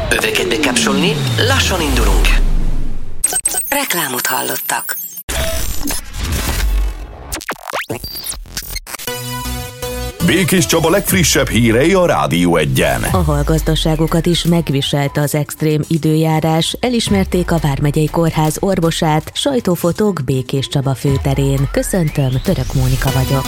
Öveket bekapcsolni, lassan indulunk. Reklámot hallottak. Békés Csaba legfrissebb hírei a Rádió Egyen. A hallgazdaságokat is megviselte az extrém időjárás, elismerték a Vármegyei Kórház orvosát, sajtófotók Békés Csaba főterén. Köszöntöm, Török Mónika vagyok.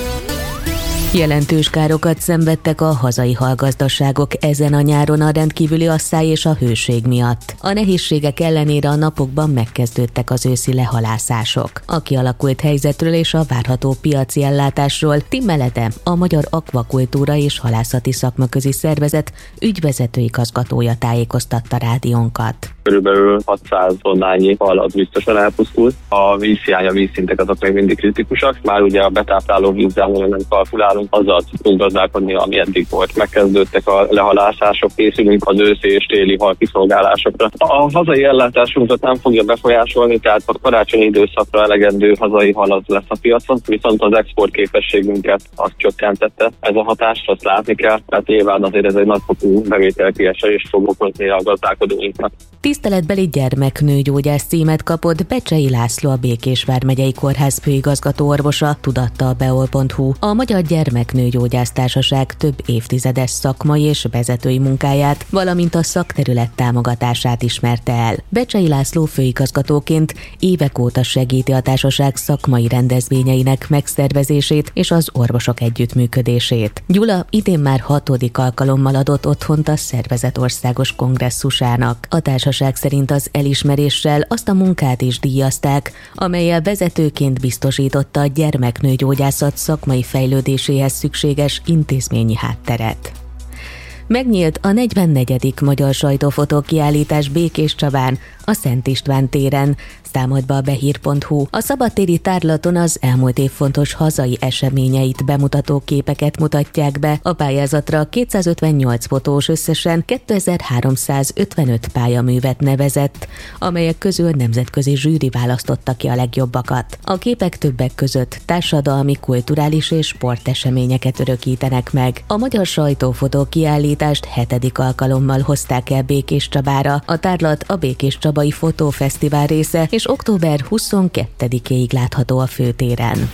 Jelentős károkat szenvedtek a hazai hallgazdaságok ezen a nyáron a rendkívüli asszály és a hőség miatt. A nehézségek ellenére a napokban megkezdődtek az őszi lehalászások. A kialakult helyzetről és a várható piaci ellátásról Tim Melede, a Magyar Akvakultúra és Halászati Szakmaközi Szervezet ügyvezető igazgatója tájékoztatta rádiónkat. Körülbelül 600 tonnányi hal az biztosan elpusztult. A vízhiány, a vízszintek azok még mindig kritikusak. Már ugye a betápláló vízzel nem kalkulálunk, azzal tudunk gazdálkodni, ami eddig volt. Megkezdődtek a lehalászások, készülünk az őszi és téli hal kiszolgálásokra. A hazai ellátásunkat nem fogja befolyásolni, tehát a karácsonyi időszakra elegendő hazai hal az lesz a piacon, viszont az export képességünket azt csökkentette. Ez a hatást azt látni kell, tehát nyilván azért ez egy nagyfokú bevételkiesést fog okozni a gazdálkodóinknak. Tiszteletbeli gyermeknőgyógyász címet kapott Becsei László, a Békés Vármegyei Kórház főigazgató orvosa, tudatta a beol.hu. A Magyar Gyermeknőgyógyász Társaság több évtizedes szakmai és vezetői munkáját, valamint a szakterület támogatását ismerte el. Becsei László főigazgatóként évek óta segíti a társaság szakmai rendezvényeinek megszervezését és az orvosok együttműködését. Gyula idén már 6. alkalommal adott otthont a szervezet országos kongresszusának. A társaság szerint az elismeréssel azt a munkát is díjazták, amellyel vezetőként biztosította a gyermeknőgyógyászat szakmai fejlődéséhez szükséges intézményi hátteret. Megnyílt a 44. Magyar Sajtófotó kiállítás Békés Csabán, a Szent István téren, számolt be a behír.hu. A szabadtéri tárlaton az elmúlt év fontos hazai eseményeit bemutató képeket mutatják be. A pályázatra 258 fotós összesen 2355 pályaművet nevezett, amelyek közül nemzetközi zsűri választotta ki a legjobbakat. A képek többek között társadalmi, kulturális és sporteseményeket örökítenek meg. A Magyar Sajtófotó kiállítást 7. alkalommal hozták el Békés Csabára. A tárlat a Békés Csabai Fotófesztivál része, és október 22-éig látható a főtéren.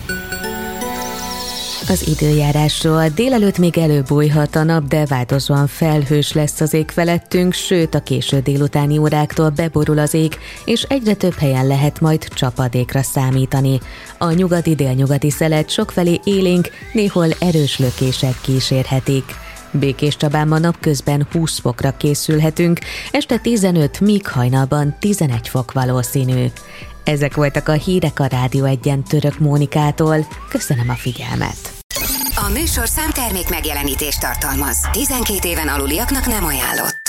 Az időjárásról: délelőtt még előbújhat a nap, de változóan felhős lesz az ég felettünk, sőt a késő délutáni óráktól beborul az ég, és egyre több helyen lehet majd csapadékra számítani. A nyugati-délnyugati szelet sokfelé élénk, néhol erős lökések kísérhetik. Békés Csabán ma napközben 20 fokra készülhetünk, este 15, míg hajnalban 11 fok valószínű. Ezek voltak a hírek a Rádió Egyen Török Mónikától. Köszönöm a figyelmet! A műsorszám termék megjelenítést tartalmaz. 12 éven aluliaknak nem ajánlott.